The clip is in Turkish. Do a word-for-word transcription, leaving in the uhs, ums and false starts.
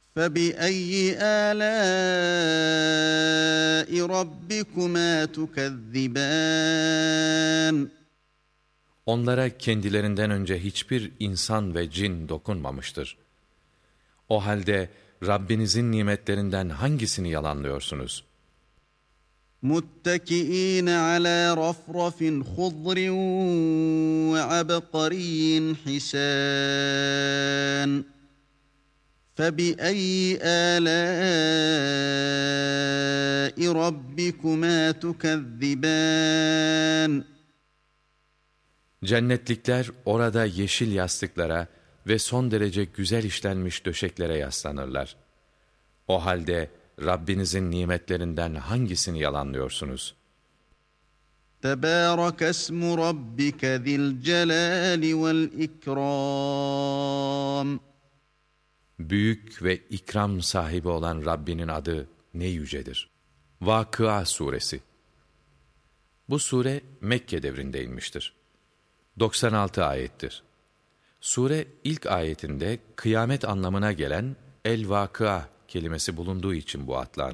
فَبِأَيِّ آلَاءِ رَبِّكُمَا تُكَذِّبَانِ Onlara kendilerinden önce hiçbir insan ve cin dokunmamıştır. O halde Rabbinizin nimetlerinden hangisini yalanlıyorsunuz? مُتَّكِئِينَ عَلَى رَفْرَفٍ خُضْرٍ وَعَبْقَرِيٍّ حِسَانٍ فَبِأَيِّ آلَاءِ رَبِّكُمَا تُكَذِّبَانِ Cennetlikler orada yeşil yastıklara ve son derece güzel işlenmiş döşeklere yaslanırlar. O halde Rabbinizin nimetlerinden hangisini yalanlıyorsunuz? تَبَارَكَ اسْمُ رَبِّكَ ذِي الْجَلَالِ وَالْإِكْرَامِ Büyük ve ikram sahibi olan Rabbinin adı ne yücedir. Vakıa Suresi. Bu sure Mekke devrinde inmiştir. doksan altı ayettir. Sure ilk ayetinde kıyamet anlamına gelen el-vakıa kelimesi bulunduğu için bu adlanır.